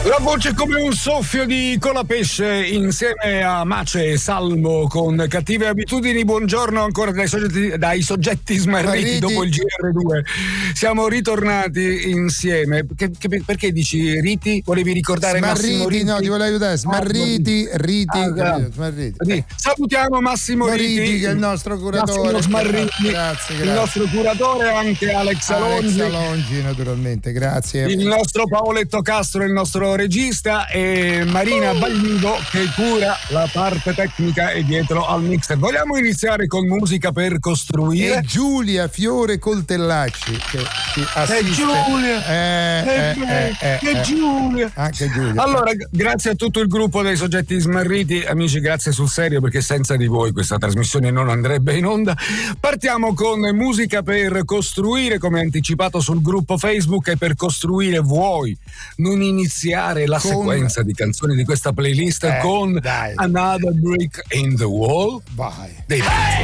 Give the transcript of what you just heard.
La voce come un soffio di Colapesce insieme a Mace e Salmo con Cattive Abitudini. Buongiorno ancora dai soggetti smarriti dopo il GR2. Siamo ritornati insieme. Perché dici Riti? Volevi ricordare Massimo Riti? No, ti volevo aiutare. Smarriti. Salutiamo Massimo Riti, che è il nostro curatore. Grazie. Il nostro curatore, anche Alex Alongi, naturalmente, grazie. Il nostro Paoletto Castro, il nostro regista, e Marina Baglivo che cura la parte tecnica e dietro al mixer. Vogliamo iniziare con musica per costruire? E Giulia Fiore Coltellacci che ci assiste. Giulia. Anche Giulia. Allora, grazie a tutto il gruppo dei soggetti smarriti. Amici, grazie sul serio, perché senza di voi questa trasmissione non andrebbe in onda. Partiamo con musica per costruire, come anticipato sul gruppo Facebook. E per costruire vuoi non iniziare la sequenza di canzoni di questa playlist con Another Brick in the Wall? Vai.